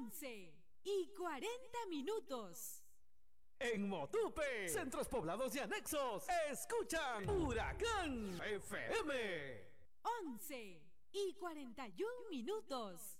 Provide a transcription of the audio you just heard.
11:40. En Motupe, centros poblados y anexos, escuchan Huracán FM. 11:41.